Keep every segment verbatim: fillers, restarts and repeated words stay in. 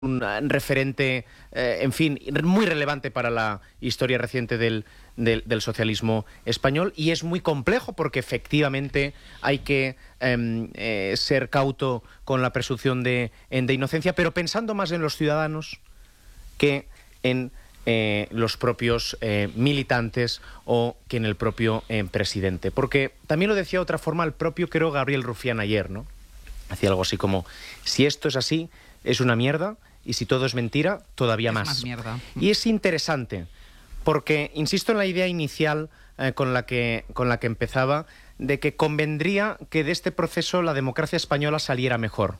un referente, eh, en fin, muy relevante para la historia reciente del, del, del socialismo español, y es muy complejo porque efectivamente hay que eh, eh, ser cauto con la presunción de, de inocencia, pero pensando más en los ciudadanos que en eh, los propios eh, militantes o que en el propio eh, presidente. Porque también lo decía de otra forma el propio, creo, Gabriel Rufián ayer, ¿no? Hacía algo así como, si esto es así, es una mierda, y si todo es mentira, todavía es más. más mierda. Y es interesante, porque insisto en la idea inicial eh, con la que, con la que empezaba, de que convendría que de este proceso la democracia española saliera mejor.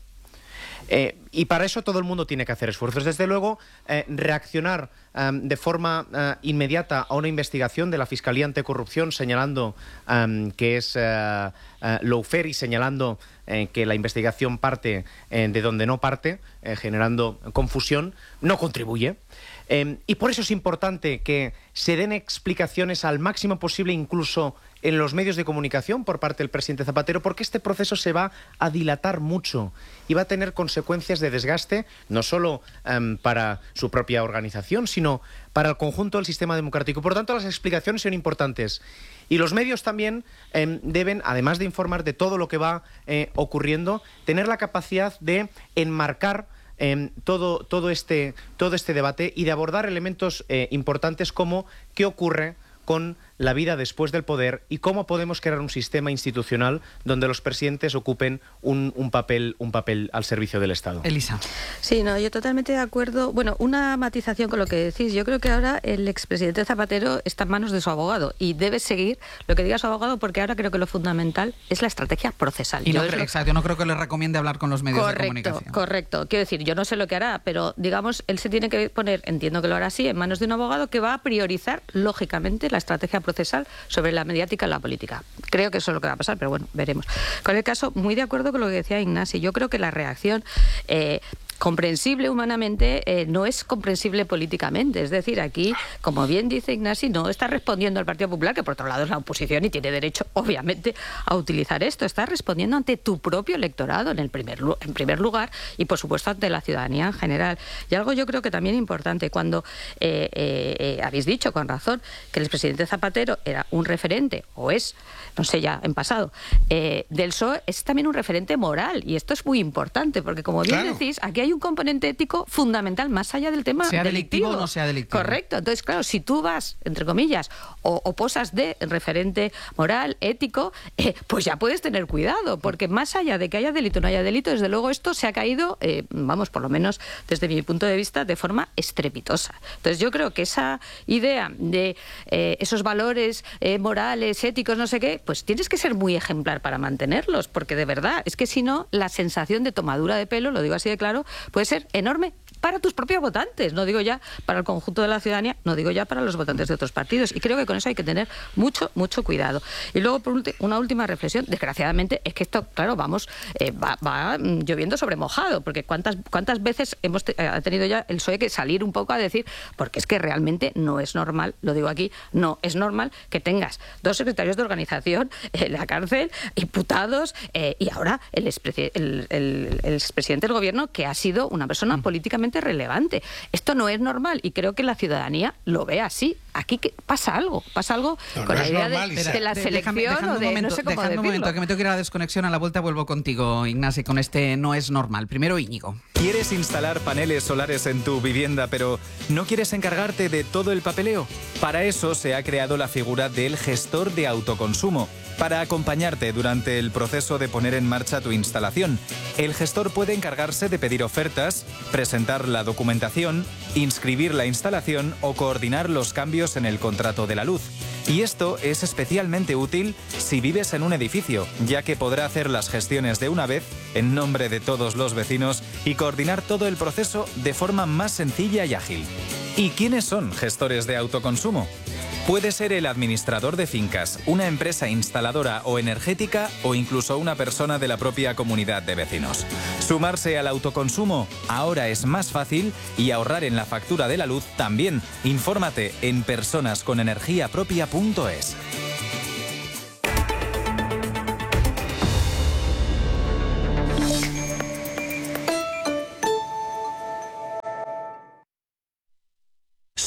Eh, y para eso todo el mundo tiene que hacer esfuerzos. Desde luego, eh, reaccionar eh, de forma eh, inmediata a una investigación de la Fiscalía Anticorrupción señalando eh, que es eh, eh, lawfare y señalando eh, que la investigación parte eh, de donde no parte, eh, generando confusión, no contribuye. Eh, y por eso es importante que se den explicaciones al máximo posible, incluso en los medios de comunicación por parte del presidente Zapatero, porque este proceso se va a dilatar mucho y va a tener consecuencias de desgaste, no solo um, para su propia organización, sino para el conjunto del sistema democrático. Por tanto, las explicaciones son importantes. Y los medios también eh, deben, además de informar de todo lo que va eh, ocurriendo, tener la capacidad de enmarcar Eh, todo, todo, este, todo este debate y de abordar elementos eh, importantes como qué ocurre con la vida después del poder y cómo podemos crear un sistema institucional donde los presidentes ocupen un, un, papel, un papel al servicio del Estado. Elisa. Sí, no, yo totalmente de acuerdo. Bueno, una matización con lo que decís. Yo creo que ahora el expresidente Zapatero está en manos de su abogado y debe seguir lo que diga su abogado, porque ahora creo que lo fundamental es la estrategia procesal. Y no, yo creo, lo... exacto, yo no creo que le recomiende hablar con los medios correcto, de comunicación. Correcto, quiero decir, yo no sé lo que hará, pero digamos, él se tiene que poner, entiendo que lo hará así, en manos de un abogado que va a priorizar, lógicamente, la estrategia procesal sobre la mediática y la política. Creo que eso es lo que va a pasar, pero bueno, veremos. Con el caso, muy de acuerdo con lo que decía Ignasi. Yo creo que la reacción eh, comprensible humanamente eh, no es comprensible políticamente. Es decir, aquí, como bien dice Ignasi, no está respondiendo al Partido Popular, que por otro lado es la oposición y tiene derecho, obviamente, a utilizar esto. Está respondiendo ante tu propio electorado, en, el primer, en primer lugar, y por supuesto ante la ciudadanía en general. Y algo yo creo que también importante, cuando eh, eh, eh, habéis dicho con razón que el presidente Zapatero era un referente, o es, no sé ya, en pasado, eh, del P S O E, es también un referente moral, y esto es muy importante, porque como bien claro. decís, aquí hay un componente ético fundamental, más allá del tema sea delictivo. delictivo o no sea delictivo. Correcto. Entonces, claro, si tú vas, entre comillas, o, o posas de referente moral, ético, eh, pues ya puedes tener cuidado, porque más allá de que haya delito o no haya delito, desde luego esto se ha caído, eh, vamos, por lo menos desde mi punto de vista, de forma estrepitosa. Entonces, yo creo que esa idea de eh, esos valores eh, morales, éticos, no sé qué, pues tienes que ser muy ejemplar para mantenerlos, porque de verdad, es que si no, la sensación de tomadura de pelo, lo digo así de claro, puede ser enorme para tus propios votantes, no digo ya para el conjunto de la ciudadanía, no digo ya para los votantes de otros partidos, y creo que con eso hay que tener mucho, mucho cuidado. Y luego, por ulti- una última reflexión, desgraciadamente, es que esto, claro, vamos, eh, va, va mm, lloviendo sobre mojado, porque cuántas, cuántas veces hemos te- ha tenido ya el P S O E que salir un poco a decir, porque es que realmente no es normal, lo digo aquí, no es normal que tengas dos secretarios de organización en la cárcel, imputados, eh, y ahora el, expresi- el, el, el expresidente del gobierno, que ha sido una persona mm. políticamente relevante. Esto no es normal y creo que la ciudadanía lo ve así. Aquí que pasa algo, pasa algo no, con no la idea normal, de, Isa. de la De- selección déjame, déjame o de un momento, no sé cómo déjame un decirlo. momento, que me tengo que ir a la desconexión. A la vuelta vuelvo contigo, Ignasi, con este no es normal. Primero, Íñigo. ¿Quieres instalar paneles solares en tu vivienda, pero no quieres encargarte de todo el papeleo? Para eso se ha creado la figura del gestor de autoconsumo, para acompañarte durante el proceso de poner en marcha tu instalación. El gestor puede encargarse de pedir ofertas, presentar la documentación, inscribir la instalación o coordinar los cambios en el contrato de la luz. Y esto es especialmente útil si vives en un edificio, ya que podrá hacer las gestiones de una vez en nombre de todos los vecinos y coordinar todo el proceso de forma más sencilla y ágil. ¿Y quiénes son gestores de autoconsumo? Puede ser el administrador de fincas, una empresa instaladora o energética o incluso una persona de la propia comunidad de vecinos. Sumarse al autoconsumo ahora es más fácil y ahorrar en la factura de la luz también. Infórmate en personasconenergiapropia punto es.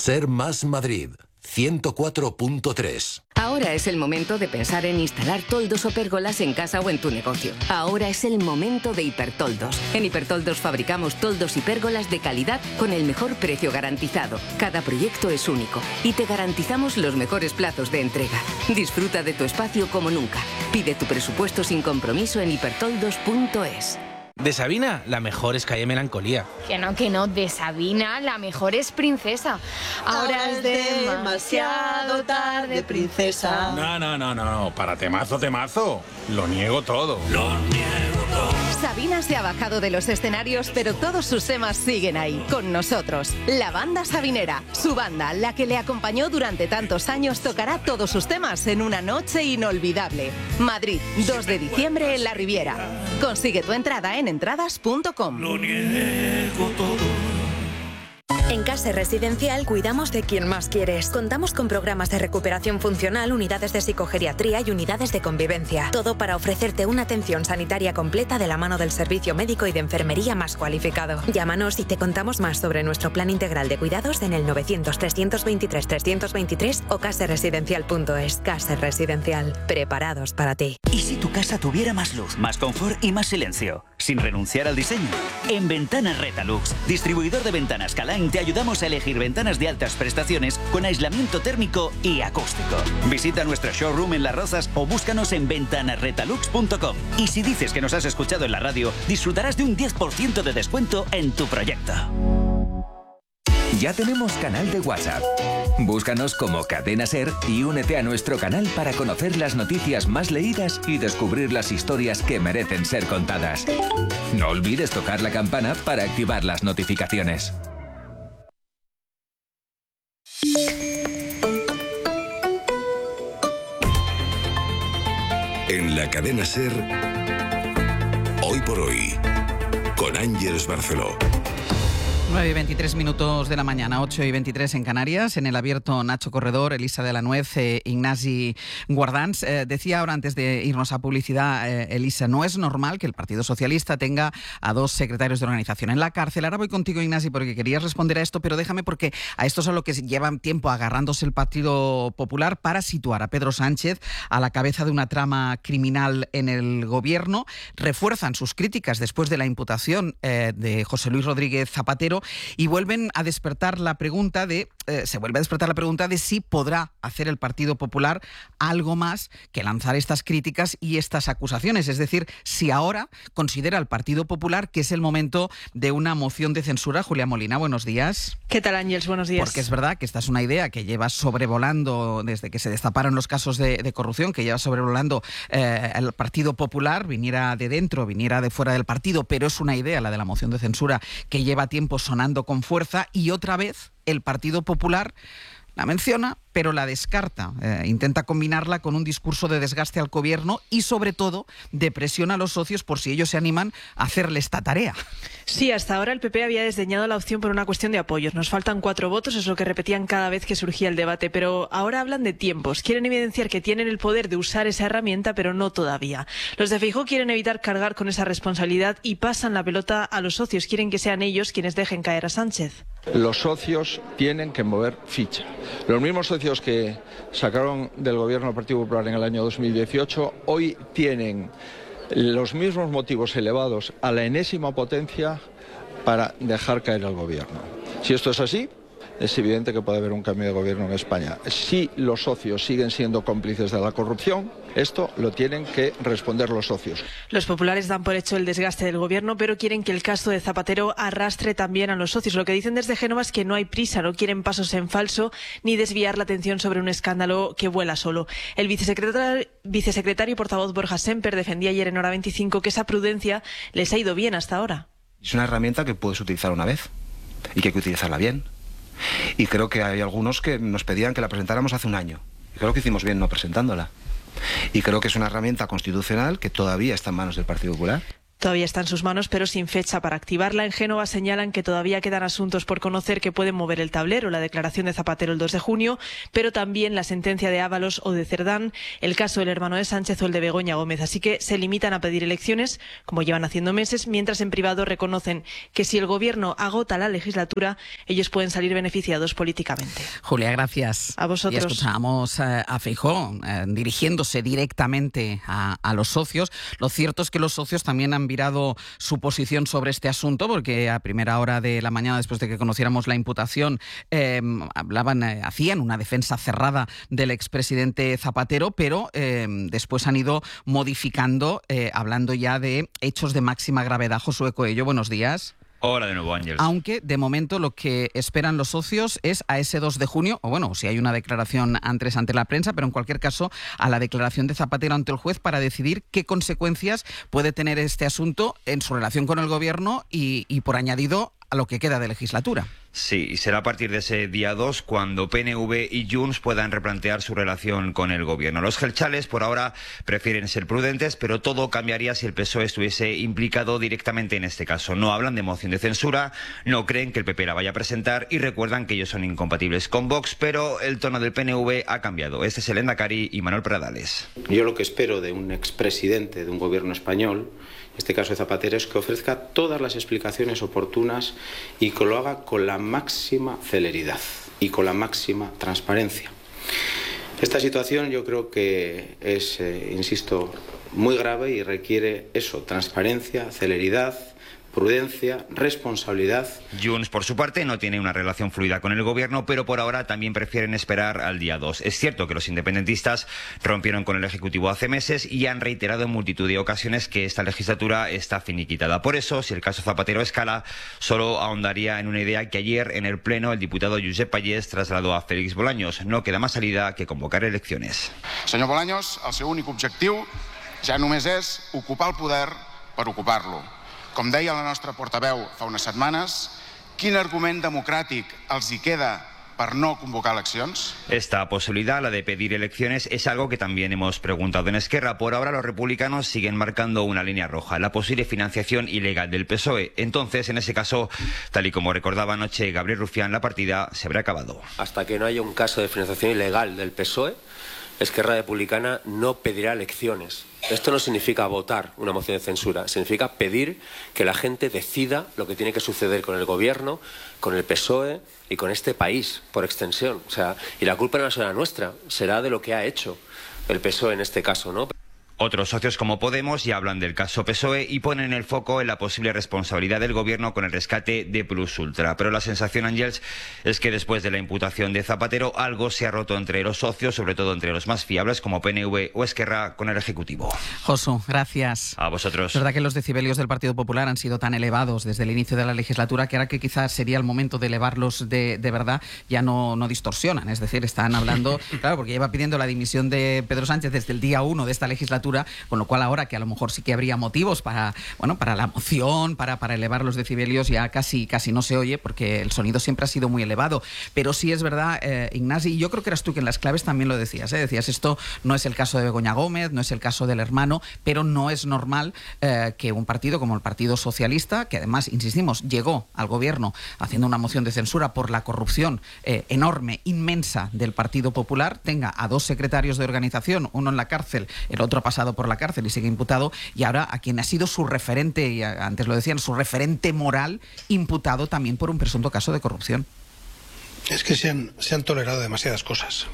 Ser Más Madrid, ciento cuatro punto tres. Ahora es el momento de pensar en instalar toldos o pérgolas en casa o en tu negocio. Ahora es el momento de Hipertoldos. En Hipertoldos fabricamos toldos y pérgolas de calidad con el mejor precio garantizado. Cada proyecto es único y te garantizamos los mejores plazos de entrega. Disfruta de tu espacio como nunca. Pide tu presupuesto sin compromiso en hipertoldos punto es. De Sabina, la mejor es Calle Melancolía. Que no, que no, de Sabina, la mejor es Princesa. Ahora es demasiado tarde, princesa. No, no, no, no, para temazo, temazo. Lo niego todo. Lo niego todo. Sabina se ha bajado de los escenarios, pero todos sus temas siguen ahí, con nosotros. La banda sabinera, su banda, la que le acompañó durante tantos años, tocará todos sus temas en una noche inolvidable. Madrid, dos de diciembre en la Riviera. Consigue tu entrada en entradas punto com. Lo niego todo. En Case Residencial cuidamos de quien más quieres. Contamos con programas de recuperación funcional, unidades de psicogeriatría y unidades de convivencia. Todo para ofrecerte una atención sanitaria completa de la mano del servicio médico y de enfermería más cualificado. Llámanos y te contamos más sobre nuestro plan integral de cuidados en el novecientos, trescientos veintitrés, trescientos veintitrés o case residencial punto es. Case Residencial. Preparados para ti. ¿Y si tu casa tuviera más luz, más confort y más silencio? Sin renunciar al diseño. En Ventanas Retalux, distribuidor de ventanas Calain, te ayudamos a elegir ventanas de altas prestaciones con aislamiento térmico y acústico. Visita nuestro showroom en Las Rozas o búscanos en ventanas retalux punto com. Y si dices que nos has escuchado en la radio, disfrutarás de un diez por ciento de descuento en tu proyecto. Ya tenemos canal de WhatsApp. Búscanos como Cadena Ser y únete a nuestro canal para conocer las noticias más leídas y descubrir las historias que merecen ser contadas. No olvides tocar la campana para activar las notificaciones. En la Cadena Ser, Hoy por Hoy, con Ángeles Barceló. nueve y veintitrés minutos de la mañana, ocho y veintitrés en Canarias. En el abierto, Nacho Corredor, Elisa de la Nuez, eh, Ignasi Guardans. Eh, decía ahora, antes de irnos a publicidad, eh, Elisa, no es normal que el Partido Socialista tenga a dos secretarios de organización en la cárcel. Ahora voy contigo, Ignasi, porque querías responder a esto, pero déjame, porque a esto es a lo que llevan tiempo agarrándose el Partido Popular para situar a Pedro Sánchez a la cabeza de una trama criminal en el gobierno. Refuerzan sus críticas después de la imputación eh, de José Luis Rodríguez Zapatero. Y vuelven a despertar la pregunta de eh, se vuelve a despertar la pregunta de si podrá hacer el Partido Popular algo más que lanzar estas críticas y estas acusaciones. Es decir, si ahora considera el Partido Popular que es el momento de una moción de censura. Julia Molina, buenos días. ¿Qué tal, Ángels? Buenos días. Porque es verdad que esta es una idea que lleva sobrevolando desde que se destaparon los casos de, de corrupción, que lleva sobrevolando eh, el Partido Popular, viniera de dentro, viniera de fuera del partido, pero es una idea, la de la moción de censura, que lleva tiempo sonando con fuerza, y otra vez el Partido Popular la menciona, pero la descarta. Eh, intenta combinarla con un discurso de desgaste al gobierno y, sobre todo, de presión a los socios por si ellos se animan a hacerle esta tarea. Sí, hasta ahora el P P había desdeñado la opción por una cuestión de apoyos. Nos faltan cuatro votos, es lo que repetían cada vez que surgía el debate, pero ahora hablan de tiempos. Quieren evidenciar que tienen el poder de usar esa herramienta, pero no todavía. Los de Feijóo quieren evitar cargar con esa responsabilidad y pasan la pelota a los socios. Quieren que sean ellos quienes dejen caer a Sánchez. Los socios tienen que mover ficha. Los mismos socios que sacaron del gobierno al Partido Popular en el año dos mil dieciocho hoy tienen los mismos motivos elevados a la enésima potencia para dejar caer al gobierno. Si esto es así, es evidente que puede haber un cambio de gobierno en España. Si los socios siguen siendo cómplices de la corrupción, esto lo tienen que responder los socios. Los populares dan por hecho el desgaste del gobierno, pero quieren que el caso de Zapatero arrastre también a los socios. Lo que dicen desde Génova es que no hay prisa, no quieren pasos en falso ni desviar la atención sobre un escándalo que vuela solo. El vicesecretario, vicesecretario y portavoz Borja Semper defendía ayer en Hora veinticinco que esa prudencia les ha ido bien hasta ahora. Es una herramienta que puedes utilizar una vez y que hay que utilizarla bien. Y creo que hay algunos que nos pedían que la presentáramos hace un año. Y creo que hicimos bien no presentándola. Y creo que es una herramienta constitucional que todavía está en manos del Partido Popular. todavía está en sus manos, pero sin fecha para activarla. En Génova señalan que todavía quedan asuntos por conocer que pueden mover el tablero, la declaración de Zapatero el dos de junio, pero también la sentencia de Ábalos o de Cerdán, el caso del hermano de Sánchez o el de Begoña Gómez. Así que se limitan a pedir elecciones, como llevan haciendo meses, mientras en privado reconocen que si el gobierno agota la legislatura, ellos pueden salir beneficiados políticamente. Julia, gracias. A vosotros. Y escuchábamos eh, a Feijóo eh, dirigiéndose directamente a, a los socios. Lo cierto es que los socios también han virado su posición sobre este asunto, porque a primera hora de la mañana, después de que conociéramos la imputación, eh, hablaban, eh, hacían una defensa cerrada del expresidente Zapatero, pero eh, después han ido modificando, eh, hablando ya de hechos de máxima gravedad. Josué Coello, buenos días. Hola de nuevo, Ángel. Aunque, de momento, lo que esperan los socios es a ese dos de junio, o bueno, si hay una declaración antes ante la prensa, pero en cualquier caso, a la declaración de Zapatero ante el juez para decidir qué consecuencias puede tener este asunto en su relación con el gobierno y, y por añadido, a lo que queda de legislatura. Sí, y será a partir de ese día dos cuando P N V y Junts puedan replantear su relación con el gobierno. Los gelchales por ahora prefieren ser prudentes, pero todo cambiaría si el P S O E estuviese implicado directamente en este caso. No hablan de moción de censura, no creen que el P P la vaya a presentar y recuerdan que ellos son incompatibles con Vox, pero el tono del P N V ha cambiado. Este es el Endacari y Manuel Pradales. Yo lo que espero de un expresidente de un gobierno español, en este caso de Zapatero, es que ofrezca todas las explicaciones oportunas y que lo haga con la máxima celeridad y con la máxima transparencia. Esta situación yo creo que es, eh, insisto, muy grave y requiere eso, transparencia, celeridad, prudencia, responsabilidad. Junts, por su parte, no tiene una relación fluida con el gobierno, pero por ahora también prefieren esperar al día dos. Es cierto que los independentistas rompieron con el Ejecutivo hace meses y han reiterado en multitud de ocasiones que esta legislatura está finiquitada. Por eso, si el caso Zapatero escala, solo ahondaría en una idea que ayer en el Pleno el diputado Josep Pallés trasladó a Félix Bolaños. No queda más salida que convocar elecciones. Senyor Bolaños, el seu únic objectiu ja només és ocupar el poder per ocupar-lo. Com deia la nostra portaveu fa unes setmanes, quin argument democràtic els hi queda per no convocar eleccions? Esta posibilidad, la de pedir elecciones, es algo que también hemos preguntado en Esquerra. Por ahora los republicanos siguen marcando una línea roja, la posible financiación ilegal del P S O E. Entonces, en ese caso, tal y como recordaba anoche Gabriel Rufián, la partida se habrá acabado. Hasta que no haya un caso de financiación ilegal del P S O E, Esquerra Republicana no pedirá elecciones. Esto no significa votar una moción de censura, significa pedir que la gente decida lo que tiene que suceder con el gobierno, con el P S O E y con este país, por extensión. O sea, y la culpa no será nuestra, será de lo que ha hecho el P S O E en este caso, ¿no? Otros socios como Podemos ya hablan del caso P S O E y ponen el foco en la posible responsabilidad del gobierno con el rescate de Plus Ultra. Pero la sensación, Ángels, es que después de la imputación de Zapatero algo se ha roto entre los socios, sobre todo entre los más fiables como P N V o Esquerra, con el Ejecutivo. Josu, gracias. A vosotros. Es verdad que los decibelios del Partido Popular han sido tan elevados desde el inicio de la legislatura que ahora que quizás sería el momento de elevarlos de, de verdad, ya no, no distorsionan. Es decir, están hablando, claro, porque lleva pidiendo la dimisión de Pedro Sánchez desde el día uno de esta legislatura, con lo cual ahora que a lo mejor sí que habría motivos para, bueno, para la moción, para, para elevar los decibelios, ya casi, casi no se oye porque el sonido siempre ha sido muy elevado. Pero sí es verdad, eh, Ignasi, y yo creo que eras tú que en las claves también lo decías, ¿eh? Decías, esto no es el caso de Begoña Gómez, no es el caso del hermano, pero no es normal eh, que un partido como el Partido Socialista, que además, insistimos, llegó al gobierno haciendo una moción de censura por la corrupción eh, enorme, inmensa del Partido Popular, tenga a dos secretarios de organización, uno en la cárcel, el otro ha pasado por la cárcel y sigue imputado, y ahora a quien ha sido su referente, y antes lo decían, su referente moral, imputado también por un presunto caso de corrupción. Es que se han, se han tolerado demasiadas cosas.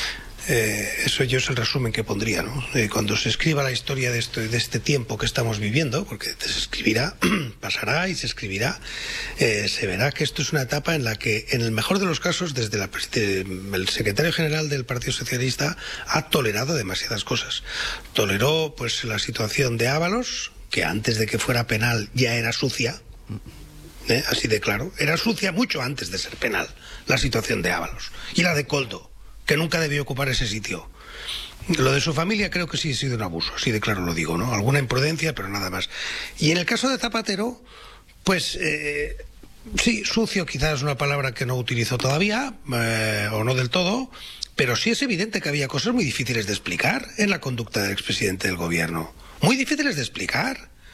Eh, eso yo es el resumen que pondría, ¿no? Eh, cuando se escriba la historia de este, de este tiempo que estamos viviendo, porque se escribirá, pasará y se escribirá, eh, se verá que esto es una etapa en la que, en el mejor de los casos, desde la, de, el secretario general del Partido Socialista ha tolerado demasiadas cosas. Toleró pues la situación de Ábalos, que antes de que fuera penal ya era sucia, ¿eh? Así de claro, era sucia mucho antes de ser penal, la situación de Ábalos, y la de Koldo, que nunca debió ocupar ese sitio. Lo de su familia creo que sí ha sido un abuso, así de claro lo digo, ¿no? Alguna imprudencia, pero nada más. Y en el caso de Zapatero, pues eh, sí, sucio quizás es una palabra que no utilizo todavía, eh, o no del todo, pero sí es evidente que había cosas muy difíciles de explicar en la conducta del expresidente del gobierno. Muy difíciles de explicar.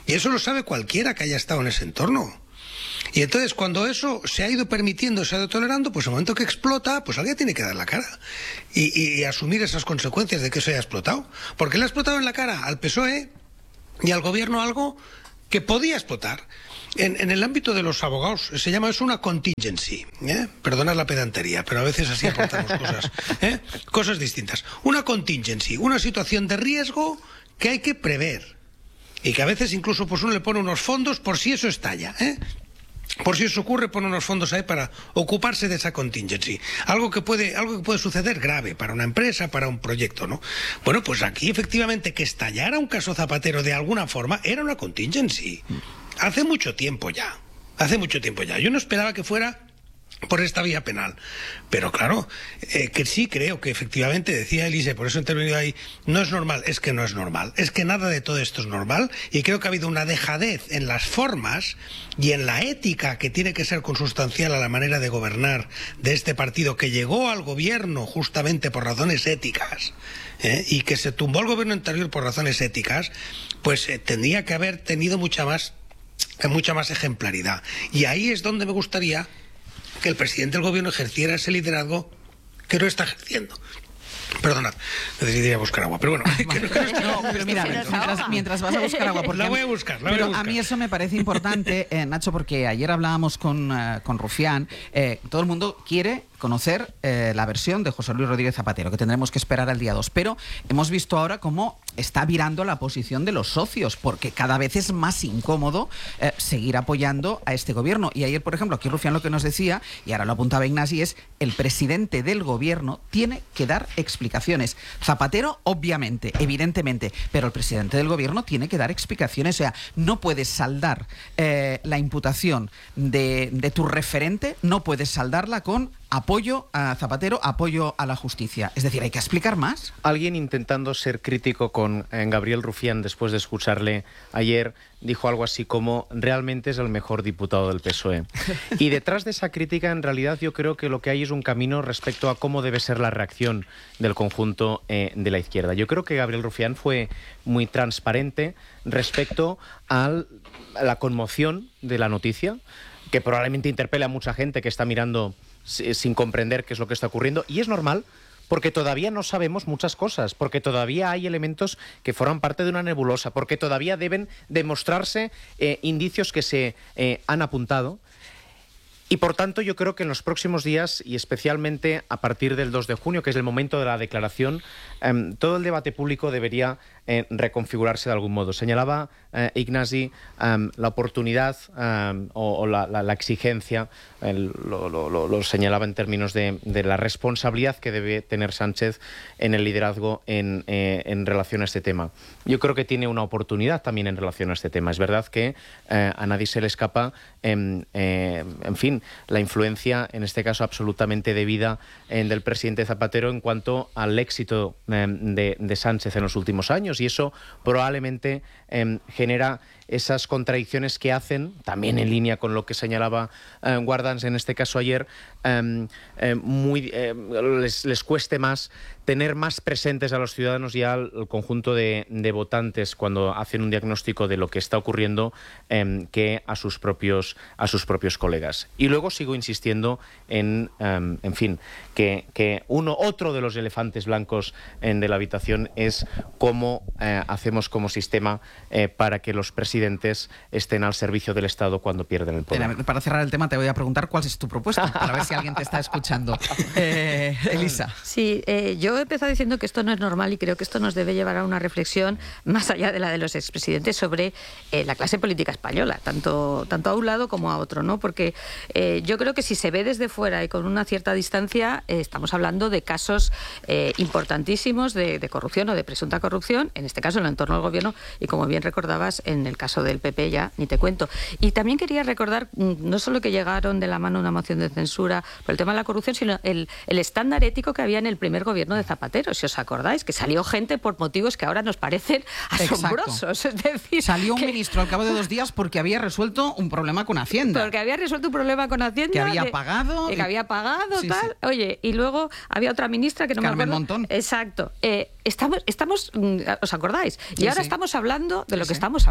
Y eso lo sabe cualquiera que haya estado en ese entorno. Y entonces, cuando eso se ha ido permitiendo, se ha ido tolerando, pues el momento que explota, pues alguien tiene que dar la cara y, y, y asumir esas consecuencias de que eso haya explotado. Porque le ha explotado en la cara al P S O E y al gobierno algo que podía explotar. En, en el ámbito de los abogados se llama eso una contingency, ¿eh? Perdonad la pedantería, pero a veces así aportamos cosas, ¿eh? Cosas distintas. Una contingency, una situación de riesgo que hay que prever y que a veces incluso pues uno le pone unos fondos por si eso estalla, ¿eh? Por si eso ocurre, pone unos fondos ahí para ocuparse de esa contingency. Algo que puede, algo que puede suceder grave para una empresa, para un proyecto, ¿no? Bueno, pues aquí efectivamente que estallara un caso Zapatero de alguna forma era una contingency. Hace mucho tiempo ya. Hace mucho tiempo ya. Yo no esperaba que fuera por esta vía penal. Pero claro, eh, que sí creo que efectivamente, decía Elise, por eso he intervenido ahí, no es normal, es que no es normal. Es que nada de todo esto es normal y creo que ha habido una dejadez en las formas y en la ética que tiene que ser consustancial a la manera de gobernar de este partido que llegó al gobierno justamente por razones éticas, ¿eh? Y que se tumbó al gobierno anterior por razones éticas, pues eh, tendría que haber tenido mucha más, mucha más ejemplaridad. Y ahí es donde me gustaría que el presidente del gobierno ejerciera ese liderazgo que no está ejerciendo. Perdonad, necesitaría buscar agua, pero bueno. Que no, que no, no, pero mira, mientras, mientras vas a buscar agua, porque la voy a buscar, la pero voy a buscar. A mí eso me parece importante, eh, Nacho, porque ayer hablábamos con, uh, con Rufián, eh, todo el mundo quiere conocer eh, la versión de José Luis Rodríguez Zapatero, que tendremos que esperar al día dos. Pero hemos visto ahora cómo está virando la posición de los socios, porque cada vez es más incómodo eh, seguir apoyando a este gobierno. Y ayer, por ejemplo, aquí Rufián lo que nos decía, y ahora lo apuntaba Ignasi, es el presidente del gobierno tiene que dar explicaciones. Zapatero, obviamente, evidentemente, pero el presidente del gobierno tiene que dar explicaciones. O sea, no puedes saldar eh, la imputación de, de tu referente, no puedes saldarla con apoyo a Zapatero, apoyo a la justicia. Es decir, hay que explicar más. Alguien intentando ser crítico con eh, Gabriel Rufián después de escucharle ayer dijo algo así como realmente es el mejor diputado del P S O E. Y detrás de esa crítica, en realidad, yo creo que lo que hay es un camino respecto a cómo debe ser la reacción del conjunto eh, de la izquierda. Yo creo que Gabriel Rufián fue muy transparente respecto al, a la conmoción de la noticia, que probablemente interpele a mucha gente que está mirando sin comprender qué es lo que está ocurriendo, y es normal porque todavía no sabemos muchas cosas, porque todavía hay elementos que forman parte de una nebulosa, porque todavía deben demostrarse eh, indicios que se eh, han apuntado. Y por tanto yo creo que en los próximos días, y especialmente a partir del dos de junio, que es el momento de la declaración, eh, todo el debate público debería eh, reconfigurarse de algún modo. Señalaba eh, Ignasi eh, la oportunidad eh, o, o la, la, la exigencia, el, lo, lo, lo señalaba en términos de, de la responsabilidad que debe tener Sánchez en el liderazgo en, eh, en relación a este tema. Yo creo que tiene una oportunidad también en relación a este tema. Es verdad que eh, a nadie se le escapa, eh, eh, en fin, la influencia, en este caso absolutamente debida, eh, del presidente Zapatero en cuanto al éxito eh, de, de Sánchez en los últimos años, y eso probablemente eh, genera esas contradicciones que hacen, también en línea con lo que señalaba eh, Guardans en este caso ayer, eh, eh, muy, eh, les, les cueste más tener más presentes a los ciudadanos y al, al conjunto de, de votantes cuando hacen un diagnóstico de lo que está ocurriendo eh, que a sus propios a sus propios colegas. Y luego sigo insistiendo en, eh, en fin, que, que uno otro de los elefantes blancos eh, de la habitación es cómo eh, hacemos como sistema eh, para que los presidentes estén al servicio del Estado cuando pierden el poder. Para cerrar el tema te voy a preguntar cuál es tu propuesta, para ver si alguien te está escuchando. Eh, Elisa. Sí, eh, yo he empezado diciendo que esto no es normal y creo que esto nos debe llevar a una reflexión más allá de la de los expresidentes sobre eh, la clase política española, tanto, tanto a un lado como a otro, ¿no? Porque eh, yo creo que si se ve desde fuera y con una cierta distancia, eh, estamos hablando de casos eh, importantísimos de, de corrupción o de presunta corrupción, en este caso en el entorno del gobierno, y como bien recordabas, en el caso del P P ya ni te cuento. Y también quería recordar, no solo que llegaron de la mano una moción de censura por el tema de la corrupción, sino el, el estándar ético que había en el primer gobierno de Zapatero, si os acordáis, que salió gente por motivos que ahora nos parecen asombrosos. Es decir, salió un que... ministro al cabo de dos días porque había resuelto un problema con Hacienda. Porque había resuelto un problema con Hacienda. Que había de, pagado. Que y... había pagado, sí, tal. Sí. Oye, y luego había otra ministra que no Carmen me acuerdo. Montón. Exacto. Eh, estamos, estamos, ¿os acordáis? Y sí, ahora sí. estamos hablando de lo sí, que sí. estamos hablando. Entonces,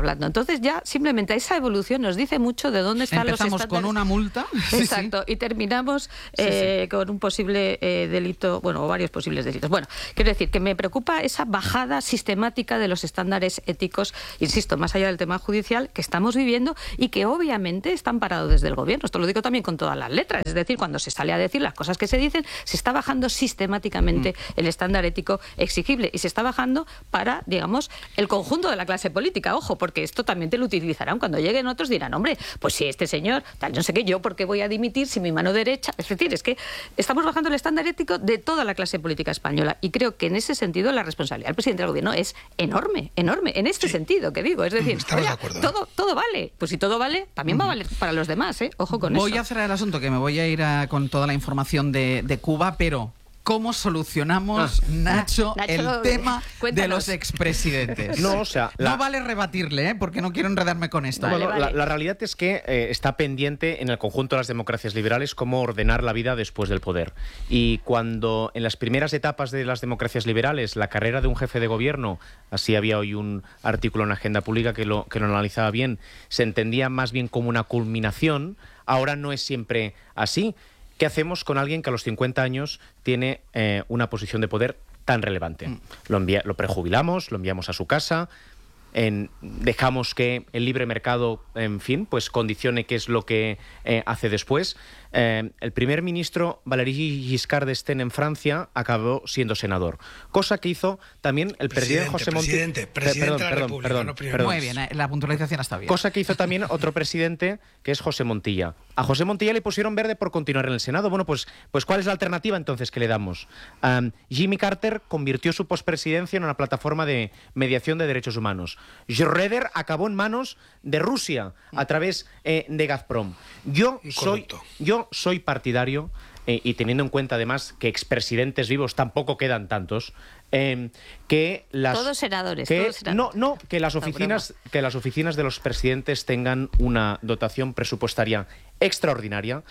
Entonces ya simplemente esa evolución nos dice mucho de dónde están Empezamos los estándares. con una multa. Exacto, y terminamos eh, sí, sí. con un posible eh, delito, bueno, o varios posibles delitos. Bueno, quiero decir que me preocupa esa bajada sistemática de los estándares éticos, insisto, más allá del tema judicial, que estamos viviendo y que obviamente están parados desde el gobierno. Esto lo digo también con todas las letras, es decir, cuando se sale a decir las cosas que se dicen, se está bajando sistemáticamente mm. el estándar ético exigible y se está bajando para, digamos, el conjunto de la clase política. Ojo, porque esto también te lo utilizarán cuando lleguen otros, dirán, hombre, pues si este señor, tal, no sé qué, yo por qué voy a dimitir si mi mano derecha... Es decir, es que estamos bajando el estándar ético de toda la clase política española y creo que en ese sentido la responsabilidad del presidente del gobierno es enorme, enorme, en este sí. sentido que digo, es decir, oiga, todo, todo vale, pues si todo vale, también va a valer para los demás, ¿eh? Ojo con voy eso. Voy a cerrar el asunto, que me voy a ir a, con toda la información de, de Cuba, pero... ¿Cómo solucionamos, ah. Nacho, Nacho, el tema cuéntanos. de los expresidentes? No, o sea, la... no vale rebatirle, ¿eh? Porque no quiero enredarme con esto. Vale, vale, la, vale. la realidad es que eh, está pendiente en el conjunto de las democracias liberales cómo ordenar la vida después del poder. Y cuando en las primeras etapas de las democracias liberales la carrera de un jefe de gobierno, así había hoy un artículo en la Agenda Pública que lo, que lo analizaba bien, se entendía más bien como una culminación, ahora no es siempre así. ¿Qué hacemos con alguien que a los cincuenta años tiene eh, una posición de poder tan relevante? Mm. Lo, envía, lo prejubilamos, lo enviamos a su casa, en, dejamos que el libre mercado, en fin, pues condicione qué es lo que eh, hace después. Eh, el primer ministro Valéry Giscard d'Estaing en Francia acabó siendo senador, cosa que hizo también el presidente, presidente José Montilla. Presidente, presidente perdón, de la perdón, República, perdón, no perdón. Muy bien, eh, la puntualización está bien. Cosa que hizo también otro presidente, que es José Montilla. A José Montilla le pusieron verde por continuar en el Senado. Bueno, pues, pues ¿cuál es la alternativa entonces que le damos? Um, Jimmy Carter convirtió su pospresidencia en una plataforma de mediación de derechos humanos. Schröder acabó en manos de Rusia a través eh, de Gazprom. Yo soy, yo soy partidario Eh, y teniendo en cuenta además que expresidentes vivos tampoco quedan tantos, eh, que las todos senadores, que, todos senadores. no no que las oficinas que las oficinas de los presidentes tengan una dotación presupuestaria extraordinaria,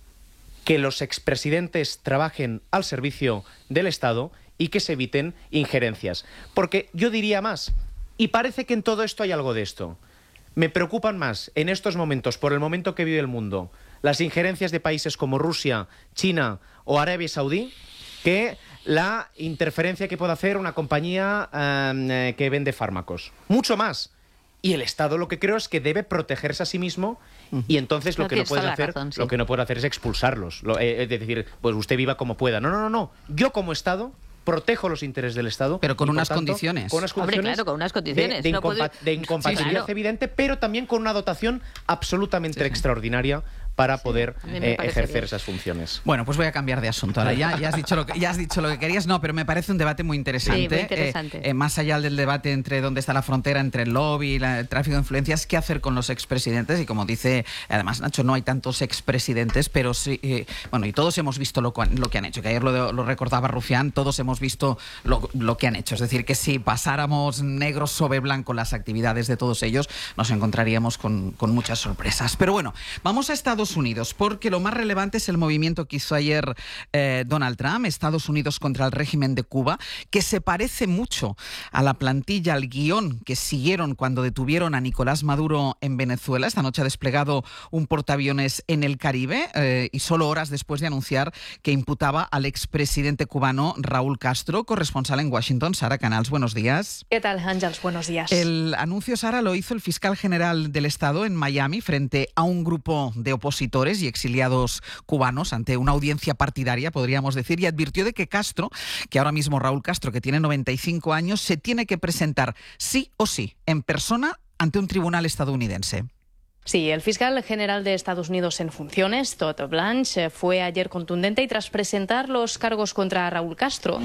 que los expresidentes trabajen al servicio del Estado y que se eviten injerencias, porque yo diría más, y parece que en todo esto hay algo de esto. Me preocupan más en estos momentos, por el momento que vive el mundo, las injerencias de países como Rusia, China o Arabia Saudí, que la interferencia que puede hacer una compañía eh, que vende fármacos. Mucho más. Y el Estado lo que creo es que debe protegerse a sí mismo y entonces lo no que no puede hacer razón, sí. lo que no puede hacer es expulsarlos. Lo, eh, es decir, pues usted viva como pueda. No, no, no, no. Yo como Estado protejo los intereses del Estado. Pero con y, unas tanto, condiciones. Con unas condiciones, Hombre, claro, con unas condiciones. De, de, no incompa puede... de incompatibilidad sí, claro. evidente, pero también con una dotación absolutamente sí, sí. extraordinaria para sí, poder eh, ejercer bien. esas funciones. Bueno, pues voy a cambiar de asunto. Ahora ya, ya, has dicho lo que, ya has dicho lo que querías. No, pero me parece un debate muy interesante. Sí, muy interesante. Eh, eh, más allá del debate entre dónde está la frontera entre el lobby y la, el tráfico de influencias, ¿qué hacer con los expresidentes? Y como dice, además, Nacho, no hay tantos expresidentes, pero sí, eh, bueno, y todos hemos visto lo, lo que han hecho, que ayer lo, lo recordaba Rufián, todos hemos visto lo, lo que han hecho. Es decir, que si pasáramos negro sobre blanco las actividades de todos ellos, nos encontraríamos con, con muchas sorpresas. Pero bueno, vamos a Estados Unidos, porque lo más relevante es el movimiento que hizo ayer eh, Donald Trump, Estados Unidos contra el régimen de Cuba, que se parece mucho a la plantilla, al guión que siguieron cuando detuvieron a Nicolás Maduro en Venezuela. Esta noche ha desplegado un portaaviones en el Caribe eh, y solo horas después de anunciar que imputaba al expresidente cubano Raúl Castro. Corresponsal en Washington, Sara Canals, buenos días. ¿Qué tal, Ángels? Buenos días. El anuncio, Sara, lo hizo el fiscal general del Estado en Miami frente a un grupo de opositores y exiliados cubanos ante una audiencia partidaria, podríamos decir, y advirtió de que Castro, que ahora mismo Raúl Castro, que tiene noventa y cinco años, se tiene que presentar sí o sí en persona ante un tribunal estadounidense. Sí, el fiscal general de Estados Unidos en funciones, Todd Blanche, fue ayer contundente y tras presentar los cargos contra Raúl Castro,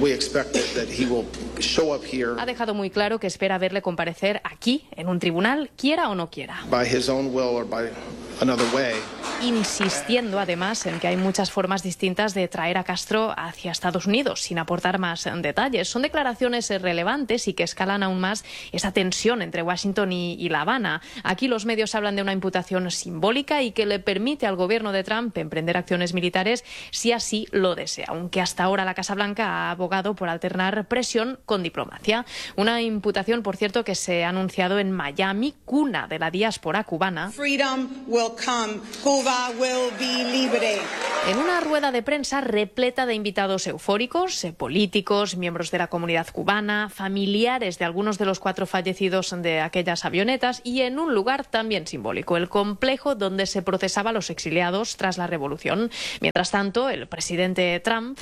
ha dejado muy claro que espera verle comparecer aquí, en un tribunal, quiera o no quiera. insistiendo además en que hay muchas formas distintas de traer a Castro hacia Estados Unidos, sin aportar más detalles. Son declaraciones relevantes y que escalan aún más esa tensión entre Washington y, y La Habana. Aquí los medios hablan de una imputación simbólica y que le permite al gobierno de Trump emprender acciones militares si así lo desea, aunque hasta ahora la Casa Blanca ha abogado por alternar presión con diplomacia. Una imputación, por cierto, que se ha anunciado en Miami, cuna de la diáspora cubana. Freedom will come. Cuba will be libre. En una rueda de prensa repleta de invitados eufóricos, eh, políticos, miembros de la comunidad cubana, familiares de algunos de los cuatro fallecidos de aquellas avionetas y en un lugar también simbólico, el complejo donde se procesaba a los exiliados tras la revolución. Mientras tanto, el presidente Trump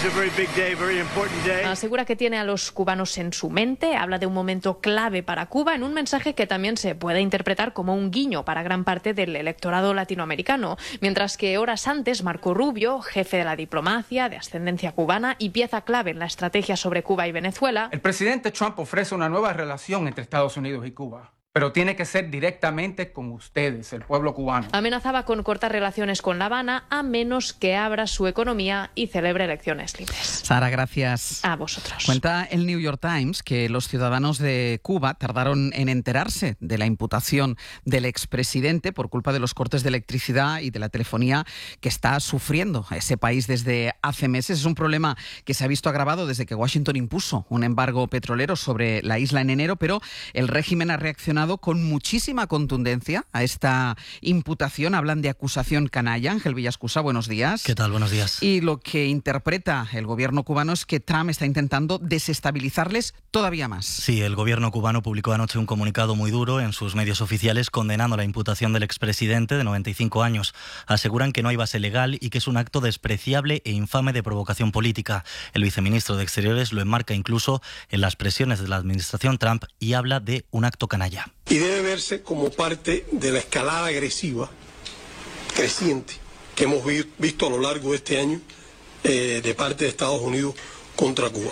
asegura que tiene a los cubanos en su mente, habla de un momento clave para Cuba en un mensaje que también se puede interpretar como un guiño para gran parte del electorado latinoamericano, mientras que horas antes Marco Rubio, jefe de la diplomacia de ascendencia cubana y pieza clave en la estrategia sobre Cuba y Venezuela. El presidente Trump ofrece una nueva relación entre Estados Unidos y Cuba, pero tiene que ser directamente con ustedes, el pueblo cubano. Amenazaba con cortar relaciones con La Habana a menos que abra su economía y celebre elecciones libres. Sara, gracias. A vosotros. Cuenta el New York Times que los ciudadanos de Cuba tardaron en enterarse de la imputación del expresidente por culpa de los cortes de electricidad y de la telefonía que está sufriendo ese país desde hace meses. Es un problema que se ha visto agravado desde que Washington impuso un embargo petrolero sobre la isla en enero, pero el régimen ha reaccionado con muchísima contundencia a esta imputación. Hablan de acusación canalla. Ángel Villascusa, buenos días. ¿Qué tal? Buenos días. Y lo que interpreta el gobierno cubano es que Trump está intentando desestabilizarles todavía más. Sí, el gobierno cubano publicó anoche un comunicado muy duro en sus medios oficiales condenando la imputación del expresidente de noventa y cinco años. Aseguran que no hay base legal y que es un acto despreciable e infame de provocación política. El viceministro de Exteriores lo enmarca incluso en las presiones de la administración Trump y habla de un acto canalla. Y debe verse como parte de la escalada agresiva creciente que hemos vi visto a lo largo de este año eh, de parte de Estados Unidos contra Cuba.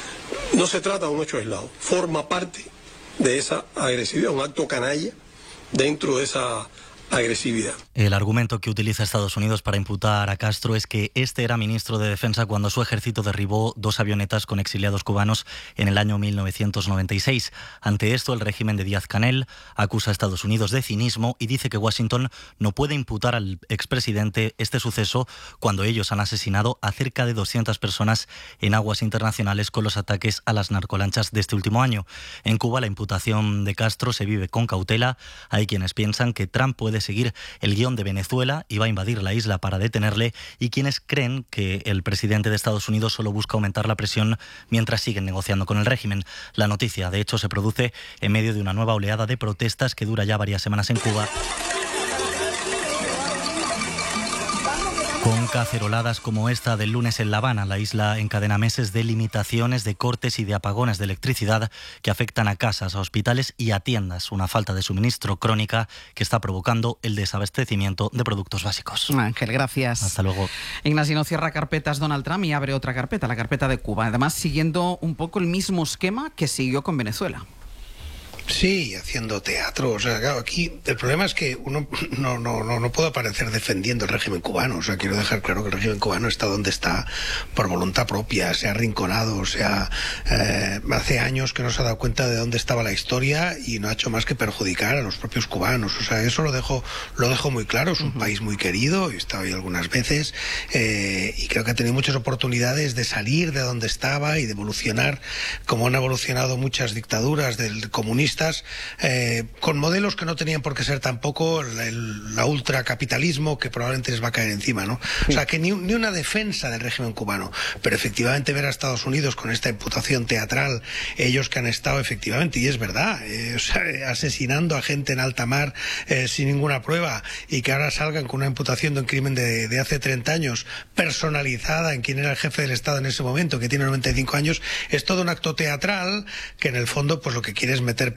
No se trata de un hecho aislado, forma parte de esa agresividad, un acto canalla dentro de esa agresividad. El argumento que utiliza Estados Unidos para imputar a Castro es que este era ministro de Defensa cuando su ejército derribó dos avionetas con exiliados cubanos en el año mil novecientos noventa y seis. Ante esto, el régimen de Díaz-Canel acusa a Estados Unidos de cinismo y dice que Washington no puede imputar al expresidente este suceso cuando ellos han asesinado a cerca de doscientas personas en aguas internacionales con los ataques a las narcolanchas de este último año. En Cuba, la imputación de Castro se vive con cautela. Hay quienes piensan que Trump puede seguir el guión de Venezuela y va a invadir la isla para detenerle, y quienes creen que el presidente de Estados Unidos solo busca aumentar la presión mientras siguen negociando con el régimen. La noticia, de hecho, se produce en medio de una nueva oleada de protestas que dura ya varias semanas en Cuba, con caceroladas como esta del lunes en La Habana. La isla encadena meses de limitaciones, de cortes y de apagones de electricidad que afectan a casas, a hospitales y a tiendas. Una falta de suministro crónica que está provocando el desabastecimiento de productos básicos. Ángel, gracias. Hasta luego. Ignacio cierra carpetas Donald Trump y abre otra carpeta, la carpeta de Cuba. Además, siguiendo un poco el mismo esquema que siguió con Venezuela. Sí, haciendo teatro. O sea, claro, aquí el problema es que uno no, no, no, no puede aparecer defendiendo el régimen cubano. O sea, quiero dejar claro que el régimen cubano está donde está por voluntad propia, se ha arrinconado, o sea, eh, hace años que no se ha dado cuenta de dónde estaba la historia y no ha hecho más que perjudicar a los propios cubanos. O sea, eso lo dejo, lo dejo muy claro. Es un uh-huh. país muy querido, he estado ahí algunas veces, eh, y creo que ha tenido muchas oportunidades de salir de donde estaba y de evolucionar, como han evolucionado muchas dictaduras del comunismo, Eh, con modelos que no tenían por qué ser tampoco el, el la ultracapitalismo que probablemente les va a caer encima, ¿no? O sea, que ni, ni una defensa del régimen cubano, pero efectivamente ver a Estados Unidos con esta imputación teatral, ellos que han estado efectivamente, y es verdad, eh, o sea, asesinando a gente en alta mar eh, sin ninguna prueba, y que ahora salgan con una imputación de un crimen de, de hace treinta años, personalizada en quien era el jefe del Estado en ese momento, que tiene noventa y cinco años, es todo un acto teatral que en el fondo pues lo que quiere es meter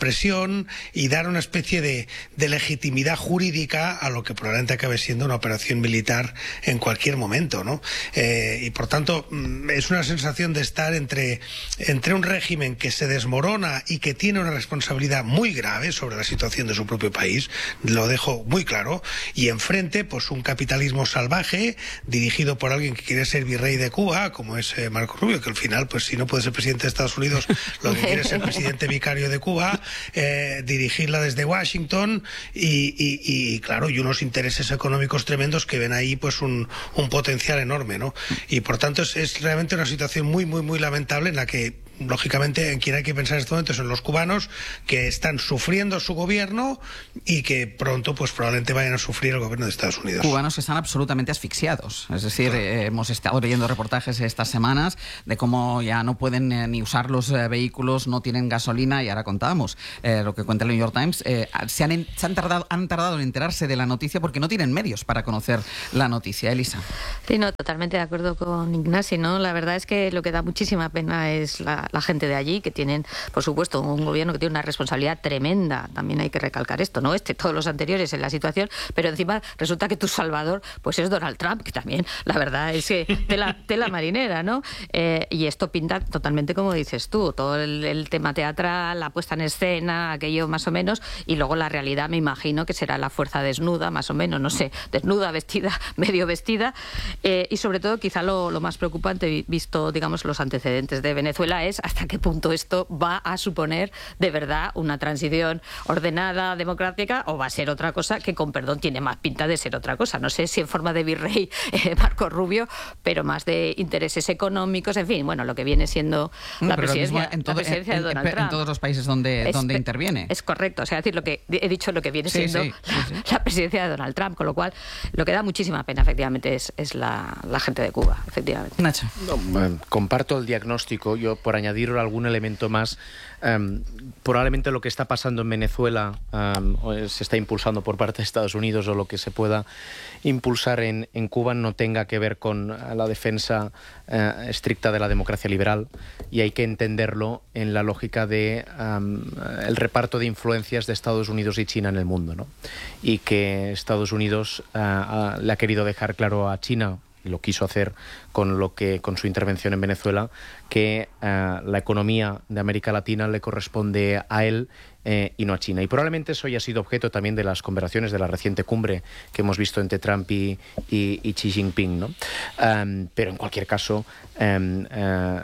expresión y dar una especie de, de legitimidad jurídica a lo que probablemente acabe siendo una operación militar en cualquier momento, ¿no? Eh, y por tanto es una sensación de estar entre, entre un régimen que se desmorona y que tiene una responsabilidad muy grave sobre la situación de su propio país, lo dejo muy claro, y enfrente pues un capitalismo salvaje dirigido por alguien que quiere ser virrey de Cuba, como es eh, Marco Rubio, que al final, pues si no puede ser presidente de Estados Unidos, lo que quiere es ser presidente vicario de Cuba, eh, dirigirla desde Washington y, y, y claro, y unos intereses económicos tremendos que ven ahí pues un, un potencial enorme, ¿no? Y por tanto es, es realmente una situación muy, muy, muy lamentable en la que lógicamente en quien hay que pensar en este momento son los cubanos, que están sufriendo su gobierno y que pronto pues probablemente vayan a sufrir el gobierno de Estados Unidos. Cubanos que están absolutamente asfixiados. Es decir, claro. eh, hemos estado leyendo reportajes estas semanas de cómo ya no pueden eh, ni usar los eh, vehículos, no tienen gasolina, y ahora contábamos eh, lo que cuenta el New York Times. Eh, se, han, en, se han, tardado, han tardado en enterarse de la noticia porque no tienen medios para conocer la noticia. Elisa. Sí, no, totalmente de acuerdo con Ignasi, ¿no? La verdad es que lo que da muchísima pena es la La, gente de allí, que tienen, por supuesto, un gobierno que tiene una responsabilidad tremenda. También hay que recalcar esto, ¿no? Este, todos los anteriores en la situación, pero encima resulta que tu salvador, pues es Donald Trump, que también, la verdad es que tela, tela marinera, ¿no? Eh, y esto pinta totalmente como dices tú, todo el, el tema teatral, la puesta en escena, aquello más o menos, y luego la realidad, me imagino que será la fuerza desnuda, más o menos, no sé, desnuda, vestida, medio vestida, eh, y sobre todo, quizá lo, lo más preocupante, visto, digamos, los antecedentes de Venezuela, es hasta qué punto esto va a suponer de verdad una transición ordenada, democrática, o va a ser otra cosa que, con perdón, tiene más pinta de ser otra cosa. No sé si en forma de virrey eh, Marco Rubio, pero más de intereses económicos, en fin, bueno, lo que viene siendo no, la presidencia, en, todo, la presidencia en, de Donald en, Trump. En todos los países donde, es, donde interviene. Es correcto, o sea, decir, lo que he dicho, lo que viene sí, siendo sí, sí, la, sí. la presidencia de Donald Trump, con lo cual lo que da muchísima pena, efectivamente, es, es la, la gente de Cuba, efectivamente. Nacho. No, bueno, comparto el diagnóstico. Yo, por añadir algún elemento más, um, probablemente lo que está pasando en Venezuela um, se está impulsando por parte de Estados Unidos, o lo que se pueda impulsar en, en Cuba no tenga que ver con la defensa uh, estricta de la democracia liberal, y hay que entenderlo en la lógica de um, el reparto de influencias de Estados Unidos y China en el mundo, ¿no? Y que Estados Unidos uh, uh, le ha querido dejar claro a China, y lo quiso hacer con lo que con su intervención en Venezuela, que uh, la economía de América Latina le corresponde a él eh, y no a China. Y probablemente eso haya sido objeto también de las conversaciones de la reciente cumbre que hemos visto entre Trump y, y, y Xi Jinping, ¿no? Um, pero en cualquier caso, um, uh,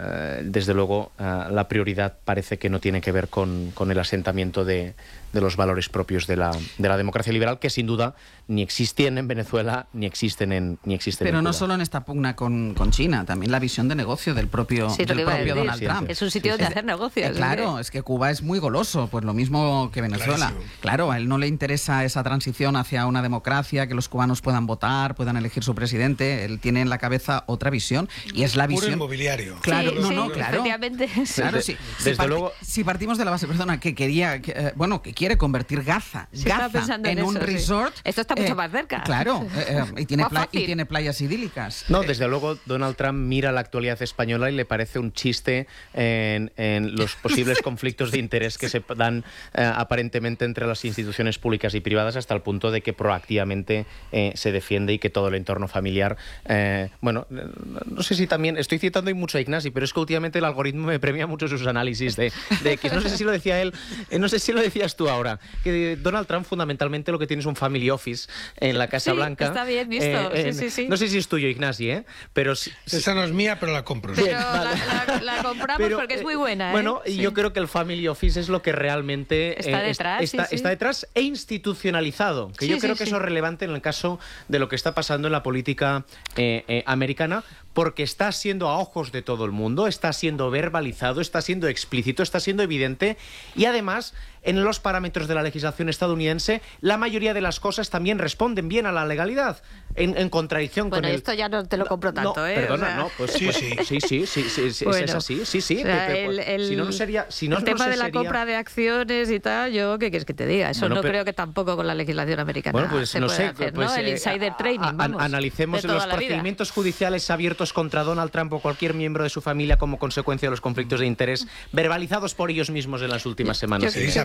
desde luego, uh, la prioridad parece que no tiene que ver con, con el asentamiento de, de los valores propios de la, de la democracia liberal, que sin duda ni existían en Venezuela ni existen en ni existen Pero en no Cuba. solo en esta pugna con, con China, también la visión de negocio del propio, Sí, del propio Donald sí, Trump. sí. Es un sitio Sí, de sí. hacer negocios. Eh, claro, es que Cuba es muy goloso, pues lo mismo que Venezuela. Clarísimo. Claro, a él no le interesa esa transición hacia una democracia, que los cubanos puedan votar, puedan elegir su presidente. Él tiene en la cabeza otra visión, y es la Puro visión... inmobiliario. Claro, Sí, no, sí, no, claro. efectivamente. Claro, Desde- sí. desde si, parti- luego- si partimos de la base, perdona, que quería, que, eh, bueno, que quiere convertir Gaza, Sí, estaba Gaza pensando en, en un eso, sí. resort. Esto está mucho más cerca. Claro, eh, eh, y, tiene Más pla- y fácil. tiene playas idílicas. No, desde luego Donald Trump mira la actualidad española y le parece un chiste en, en los posibles conflictos de interés que se dan eh, aparentemente entre las instituciones públicas y privadas, hasta el punto de que proactivamente eh, se defiende, y que todo el entorno familiar... Eh, bueno, no sé si también... Estoy citando y mucho a Ignasi, pero es que últimamente el algoritmo me premia mucho sus análisis de, de que no sé si lo decía él, eh, no sé si lo decías tú ahora, que Donald Trump fundamentalmente lo que tiene es un family office en la Casa Sí, Blanca. está bien visto, sí, en- sí, sí. No sé si es tuyo, Ignasi, ¿eh? Pero si- Esa no es mía, pero la compro. Pero Bien, la, vale. la- la compramos Pero, porque es muy eh, buena, ¿eh? Bueno, y Sí. yo creo que el Family Office es lo que realmente Está eh, detrás, está, sí, sí. está detrás e institucionalizado, que Sí, yo creo sí, que sí. eso es relevante en el caso de lo que está pasando en la política eh, eh, americana, porque está siendo a ojos de todo el mundo, está siendo verbalizado, está siendo explícito, está siendo evidente, y además, en los parámetros de la legislación estadounidense, la mayoría de las cosas también responden bien a la legalidad, en, en contradicción Bueno, con el... esto ya no te lo compro tanto, no, ¿eh? Perdona, O sea, no, pues Sí, pues- sí. sí, sí, sí, sí, sí, Bueno, es así, sí, sí. o sea, Pepe, pues, el, el- si no, no sería... Si no, el no tema sé, de la sería- compra de acciones y tal, yo, ¿qué quieres que te diga? Eso Bueno, no pero- creo que tampoco con la legislación americana Bueno, pues se no puede sé, hacer, pues, ¿no? El eh, insider a- trading, a- vamos, analicemos de toda los la vida. procedimientos judiciales abiertos contra Donald Trump o cualquier miembro de su familia como consecuencia de los conflictos de interés verbalizados por ellos mismos en las últimas semanas. Yo, Elisa, yo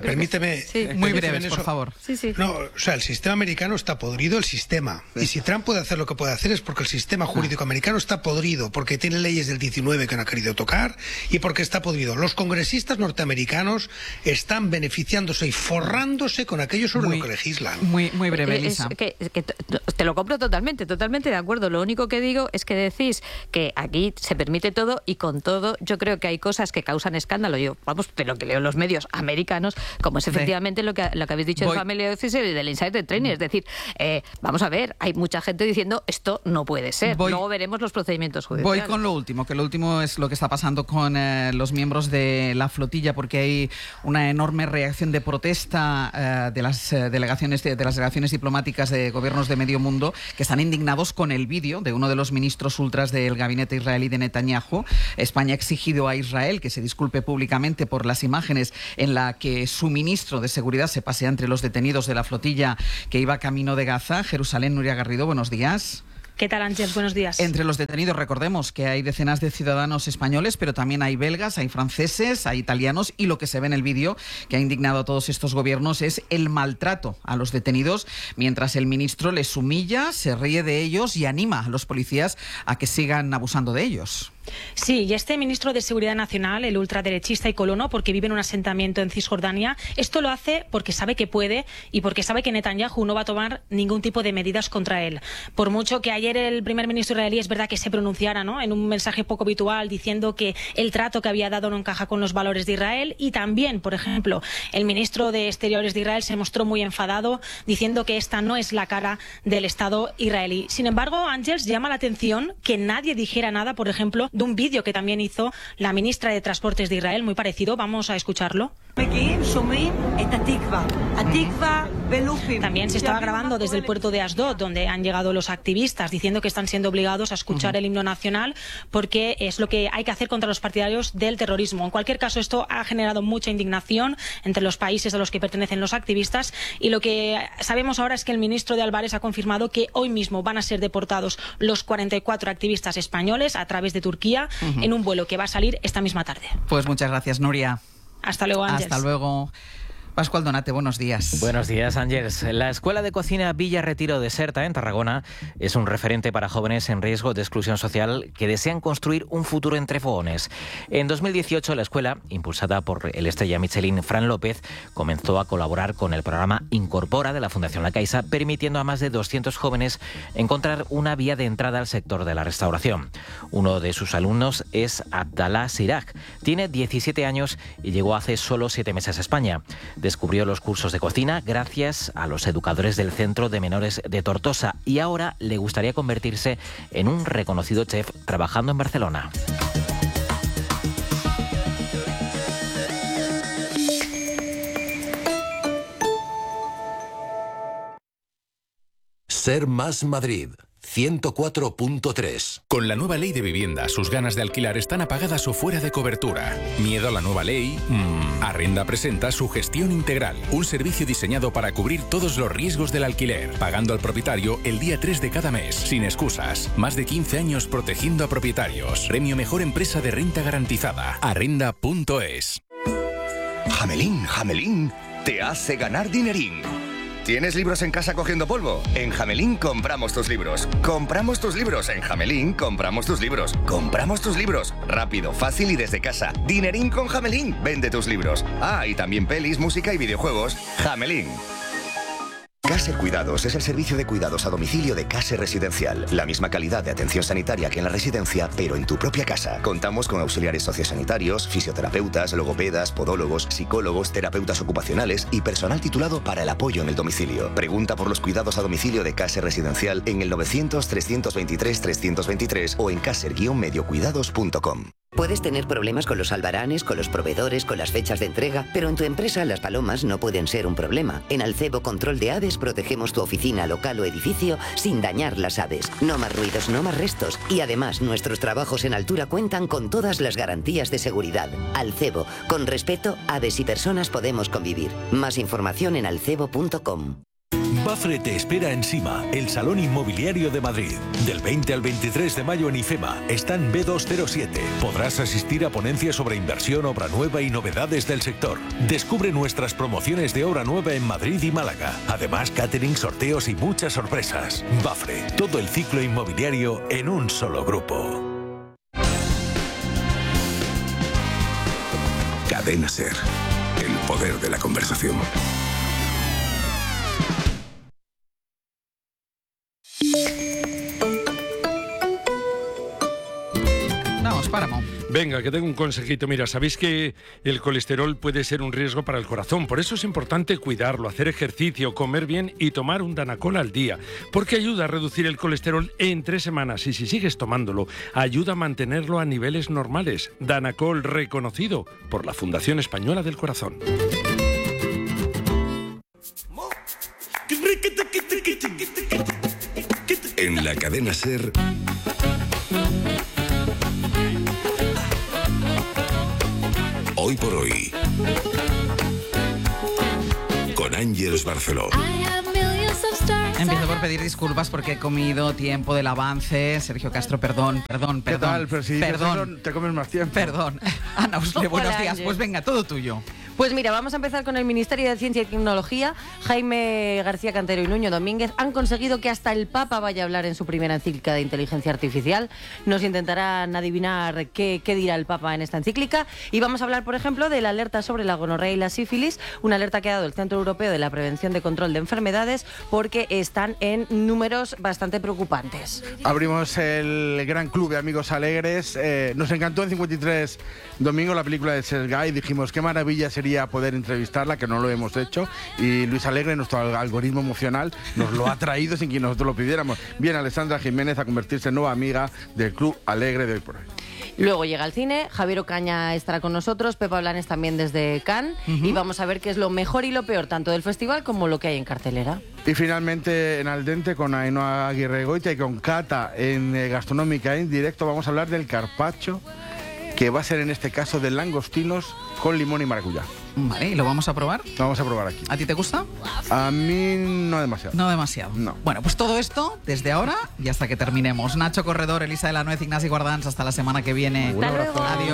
permíteme. Sí. Muy breves, por favor. Sí, sí. No, o sea, el sistema americano está podrido, el sistema. Y si Trump puede hacer lo que puede hacer es porque el sistema jurídico americano está podrido, porque tiene leyes del diecinueve que no ha querido tocar y porque está podrido. Los congresistas norteamericanos están beneficiándose y forrándose con aquello sobre muy, lo que legislan. Muy, muy breve, Elisa. Es que, que te lo compro totalmente, totalmente de acuerdo. Lo único que digo es que decís que aquí se permite todo y con todo yo creo que hay cosas que causan escándalo. Yo, vamos, de lo que leo en los medios americanos, como es efectivamente lo que, lo que habéis dicho del Family Office y del Insider Training. Es decir, eh, vamos a ver, hay mucha gente diciendo esto no puede ser. Voy, Luego veremos los procedimientos judiciales. Voy con lo último, que lo último es lo que está pasando con eh, los miembros de la flotilla, porque hay una enorme reacción de protesta eh, de las eh, delegaciones de, de las delegaciones diplomáticas de gobiernos de medio mundo que están indignados con el vídeo de uno de los ministros ultras del gabinete israelí de Netanyahu. España ha exigido a Israel que se disculpe públicamente por las imágenes en la que su ministro de Seguridad se pasea entre los detenidos de la flotilla que iba camino de Gaza. Jerusalén, Nuria Garrido, buenos días. ¿Qué tal, Ángel? Buenos días. Entre los detenidos, recordemos que hay decenas de ciudadanos españoles, pero también hay belgas, hay franceses, hay italianos, y lo que se ve en el vídeo que ha indignado a todos estos gobiernos es el maltrato a los detenidos, mientras el ministro les humilla, se ríe de ellos y anima a los policías a que sigan abusando de ellos. Sí, y este ministro de Seguridad Nacional, el ultraderechista y colono, porque vive en un asentamiento en Cisjordania, esto lo hace porque sabe que puede y porque sabe que Netanyahu no va a tomar ningún tipo de medidas contra él. Por mucho que ayer el primer ministro israelí es verdad que se pronunciara, ¿no?, en un mensaje poco habitual diciendo que el trato que había dado no encaja con los valores de Israel, y también, por ejemplo, el ministro de Exteriores de Israel se mostró muy enfadado diciendo que esta no es la cara del Estado israelí. Sin embargo, Ángels, llama la atención que nadie dijera nada, por ejemplo, de un vídeo que también hizo la ministra de Transportes de Israel, muy parecido. Vamos a escucharlo. También se estaba grabando desde el puerto de Asdod, donde han llegado los activistas diciendo que están siendo obligados a escuchar uh-huh. el himno nacional porque es lo que hay que hacer contra los partidarios del terrorismo. En cualquier caso, esto ha generado mucha indignación entre los países a los que pertenecen los activistas, y lo que sabemos ahora es que el ministro de Álvarez ha confirmado que hoy mismo van a ser deportados los cuarenta y cuatro activistas españoles a través de Turquía uh-huh. en un vuelo que va a salir esta misma tarde. Pues muchas gracias, Nuria. Hasta luego, Ángels. Hasta luego. Pascual Donate, buenos días. Buenos días, Ángels. La Escuela de Cocina Villa Retiro de Serta, en Tarragona, es un referente para jóvenes en riesgo de exclusión social que desean construir un futuro entre fogones. En dos mil dieciocho, la escuela, impulsada por el estrella Michelin Fran López, comenzó a colaborar con el programa Incorpora de la Fundación La Caixa, permitiendo a más de doscientos jóvenes encontrar una vía de entrada al sector de la restauración. Uno de sus alumnos es Abdallah Siraj. Tiene diecisiete años y llegó hace solo siete meses a España. Descubrió los cursos de cocina gracias a los educadores del Centro de Menores de Tortosa y ahora le gustaría convertirse en un reconocido chef trabajando en Barcelona. Ser Más Madrid. ciento cuatro punto tres. Con la nueva ley de vivienda, sus ganas de alquilar están apagadas o fuera de cobertura. ¿Miedo a la nueva ley? Mm. Arrenda presenta su gestión integral, un servicio diseñado para cubrir todos los riesgos del alquiler, pagando al propietario el día tres de cada mes, sin excusas. Más de quince años protegiendo a propietarios. Premio Mejor Empresa de Renta Garantizada. Arrenda punto es. Jamelín, Jamelín, te hace ganar dinerín. ¿Tienes libros en casa cogiendo polvo? En Jamelín compramos tus libros. Compramos tus libros. En Jamelín compramos tus libros. Compramos tus libros. Rápido, fácil y desde casa. Dinerín con Jamelín. Vende tus libros. Ah, y también pelis, música y videojuegos. Jamelín. Caser Cuidados es el servicio de cuidados a domicilio de Caser Residencial. La misma calidad de atención sanitaria que en la residencia, pero en tu propia casa. Contamos con auxiliares sociosanitarios, fisioterapeutas, logopedas, podólogos, psicólogos, terapeutas ocupacionales y personal titulado para el apoyo en el domicilio. Pregunta por los cuidados a domicilio de Caser Residencial en el novecientos, trescientos veintitrés, trescientos veintitrés o en caser guion medio cuidados punto com. Puedes tener problemas con los albaranes, con los proveedores, con las fechas de entrega, pero en tu empresa las palomas no pueden ser un problema. En Alcebo Control de Aves protegemos tu oficina, local o edificio sin dañar las aves. No más ruidos, no más restos. Y además, nuestros trabajos en altura cuentan con todas las garantías de seguridad. Alcebo, con respeto, aves y personas podemos convivir. Más información en alcebo punto com. Bafre te espera en Sima, el Salón Inmobiliario de Madrid. Del veinte al veintitrés de mayo en IFEMA, stand B doscientos siete. Podrás asistir a ponencias sobre inversión, obra nueva y novedades del sector. Descubre nuestras promociones de obra nueva en Madrid y Málaga. Además, catering, sorteos y muchas sorpresas. Bafre, todo el ciclo inmobiliario en un solo grupo. Cadena SER, el poder de la conversación. Vamos, páramo. Venga, que tengo un consejito. Mira, sabéis que el colesterol puede ser un riesgo para el corazón. Por eso es importante cuidarlo, hacer ejercicio, comer bien y tomar un Danacol al día. Porque ayuda a reducir el colesterol en tres semanas. Y si sigues tomándolo, ayuda a mantenerlo a niveles normales. Danacol, reconocido por la Fundación Española del Corazón. En la cadena SER... Hoy por hoy, con Ángeles Barceló. Empiezo por pedir disculpas porque he comido tiempo del avance. Sergio Castro, perdón, perdón, perdón. ¿Qué tal? Pero si perdón. Eso, te comes más tiempo. Perdón. Ana Usle, buenos Hola, días. Ángel. Pues venga, todo tuyo. Pues mira, vamos a empezar con el Ministerio de Ciencia y Tecnología. Jaime García Cantero y Nuño Domínguez han conseguido que hasta el Papa vaya a hablar en su primera encíclica de inteligencia artificial. Nos intentarán adivinar qué, qué dirá el Papa en esta encíclica. Y vamos a hablar, por ejemplo, de la alerta sobre la gonorrea y la sífilis, una alerta que ha dado el Centro Europeo de la Prevención y Control de Enfermedades, porque están en números bastante preocupantes. Abrimos el gran club de amigos alegres. Eh, nos encantó en cincuenta y tres domingo la película de Sergei. Dijimos qué maravilla sería poder entrevistarla, que no lo hemos hecho. Y Luis Alegre, nuestro algoritmo emocional, nos lo ha traído sin que nosotros lo pidiéramos. Viene Alessandra Jiménez a convertirse en nueva amiga del Club Alegre de hoy por hoy. Luego llega al cine, Javier Ocaña estará con nosotros, Pepa Blanes también desde Cannes, uh-huh. y vamos a ver qué es lo mejor y lo peor, tanto del festival como lo que hay en cartelera. Y finalmente en Al Dente con Ainhoa Aguirre Goita y con Cata en eh, Gastronómica en directo vamos a hablar del carpaccio, que va a ser en este caso de langostinos con limón y maracuyá. Vale, ¿y lo vamos a probar? Lo vamos a probar aquí. ¿A ti te gusta? A mí no demasiado. No demasiado. No. Bueno, pues todo esto desde ahora y hasta que terminemos. Nacho Corredor, Elisa de la Nuez, Ignasi Guardans, hasta la semana que viene. Hasta luego. Adiós.